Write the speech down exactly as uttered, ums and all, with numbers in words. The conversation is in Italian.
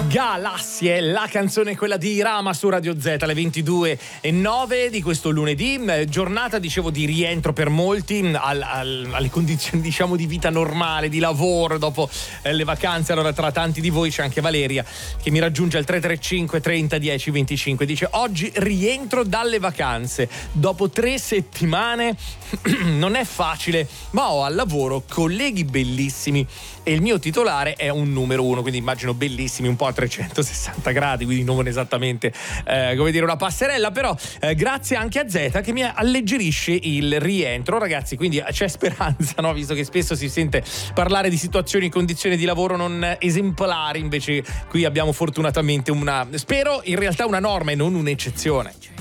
Galassie, la canzone è quella di Rama su Radio Z alle ventidue e nove di questo lunedì, giornata dicevo di rientro per molti al, al, alle condizioni diciamo di vita normale, di lavoro dopo eh, le vacanze. Allora tra tanti di voi c'è anche Valeria che mi raggiunge al tre tre cinque trenta dieci venticinque, dice oggi rientro dalle vacanze dopo tre settimane. Non è facile, ma ho al lavoro colleghi bellissimi e il mio titolare è un numero uno, quindi immagino bellissimi un po' a trecentosessanta gradi, quindi non esattamente eh, come dire una passerella, però eh, grazie anche a Z che mi alleggerisce il rientro, ragazzi, quindi c'è speranza, no? Visto che spesso si sente parlare di situazioni e condizioni di lavoro non esemplari, invece qui abbiamo fortunatamente una, spero in realtà una norma e non un'eccezione.